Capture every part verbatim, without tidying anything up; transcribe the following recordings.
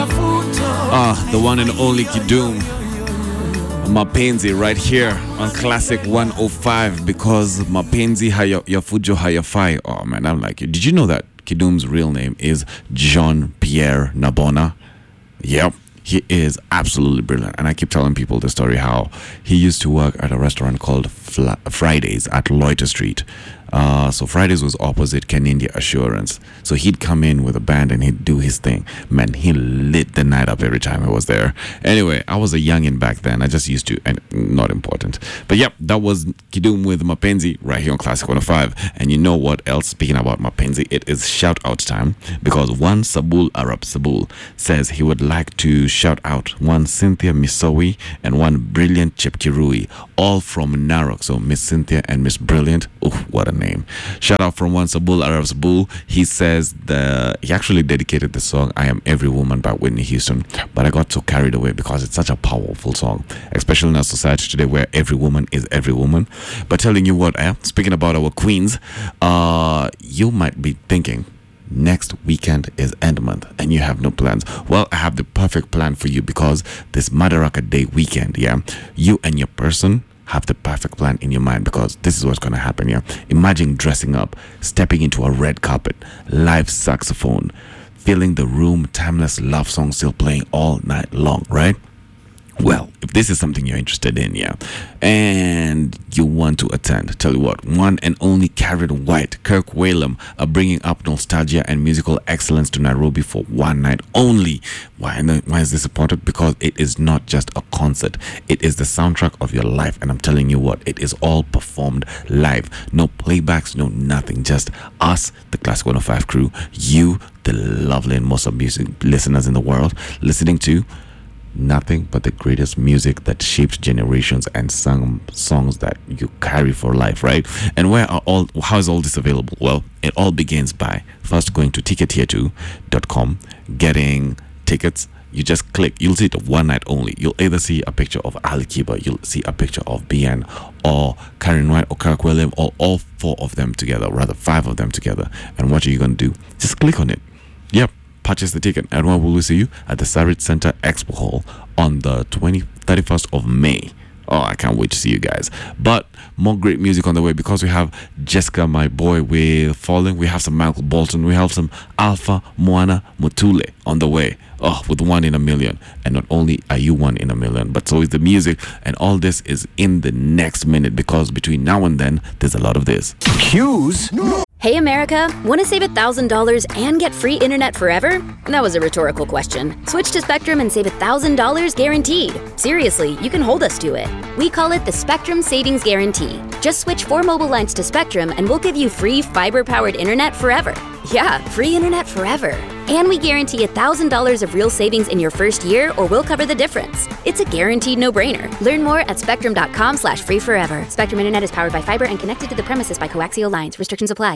Ah, the one and only Kidum Mapenzi right here on Classic one oh five, because Mapenzi haya yafujo hayafai. Oh man, I'm like, did you know that Kidum's real name is Jean Pierre Nabona? Yep. He is absolutely brilliant. And I keep telling people the story how he used to work at a restaurant called Fla- Fridays at Loiter Street. Uh, so Fridays was opposite Kenindia Assurance. So he'd come in with a band and he'd do his thing. Man, he lit the night up every time I was there. Anyway, I was a youngin' back then. I just used to, and not important. But yep, that was Kidum with Mapenzi right here on Classic one oh five. And you know what else? Speaking about Mapenzi, it is shout out time, because one Sabul Arab Sabul says he would like to shout out one Cynthia Misowi and one Brilliant Chepkirui, all from Narok. So Miss Cynthia and Miss Brilliant. Oh, what a name. Shout out from one Sabul Arab Sabul. He says the he actually dedicated the song I Am Every Woman by Whitney Houston, but I got so carried away because it's such a powerful song, especially in our society today where every woman is every woman. But telling you what, eh, speaking about our queens, uh, you might be thinking, next weekend is end month and you have no plans. Well, I have the perfect plan for you, because this Madaraka Day weekend, yeah, you and your person have the perfect plan in your mind, because this is what's going to happen. Yeah, imagine dressing up, stepping into a red carpet, live saxophone, filling the room, timeless love songs still playing all night long, right? Well, if this is something you're interested in, yeah, and you want to attend, tell you what, one and only Carrot White, Kirk Whalum are bringing up nostalgia and musical excellence to Nairobi for one night only. Why, why is this important? Because it is not just a concert. It is the soundtrack of your life. And I'm telling you what, it is all performed live. No playbacks, no nothing. Just us, the Classic one oh five crew, you, the lovely and most of music listeners in the world, listening to nothing but the greatest music that shaped generations and sung songs that you carry for life, right? And where are all how is all this available? Well, it all begins by first going to ticket here two dot com, getting tickets. You just click, you'll see it one night only. You'll either see a picture of Ali Kiba, you'll see a picture of B N or Karen White or Kirk William, or all four of them together, rather five of them together. And what are you going to do? Just click on it. Yep. Purchase the ticket. And when will we see you? At the Sarit Center Expo Hall on the thirty-first of May. Oh, I can't wait to see you guys. But more great music on the way, because we have Jessica, my boy, with Falling. We have some Michael Bolton. We have some Alpha Moana Mutule on the way. Oh, with One in a Million. And not only are you one in a million, but so is the music. And all this is in the next minute, because between now and then, there's a lot of this. Cues? No. Hey America, want to save one thousand dollars and get free internet forever? That was a rhetorical question. Switch to Spectrum and save one thousand dollars guaranteed. Seriously, you can hold us to it. We call it the Spectrum Savings Guarantee. Just switch four mobile lines to Spectrum and we'll give you free fiber-powered internet forever. Yeah, free internet forever. And we guarantee one thousand dollars of real savings in your first year, or we'll cover the difference. It's a guaranteed no-brainer. Learn more at spectrum.com slash free forever. Spectrum Internet is powered by fiber and connected to the premises by coaxial lines. Restrictions apply.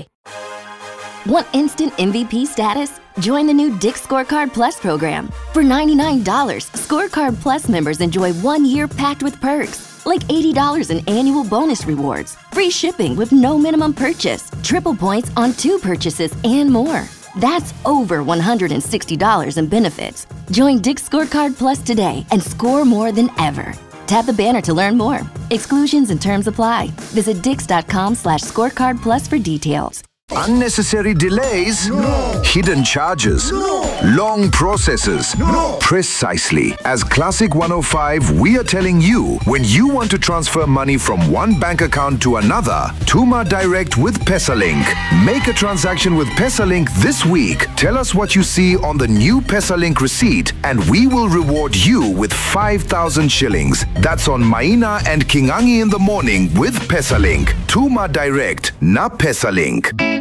Want instant M V P status? Join the new Dick's Scorecard Plus program. For ninety-nine dollars, Scorecard Plus members enjoy one year packed with perks, like eighty dollars in annual bonus rewards, free shipping with no minimum purchase, triple points on two purchases, and more. That's over one hundred sixty dollars in benefits. Join Dick's Scorecard Plus today and score more than ever. Tap the banner to learn more. Exclusions and terms apply. Visit dix.com slash scorecard plus for details. Unnecessary delays? No. Hidden charges? No. Long processes? No. Precisely. As Classic one oh five, we are telling you, when you want to transfer money from one bank account to another, Tuma Direct with Pesalink. Make a transaction with Pesalink this week. Tell us what you see on the new Pesalink receipt, and we will reward you with five thousand shillings. That's on Maina and Kingangi in the morning with Pesalink. Tuma Direct, na Pesalink.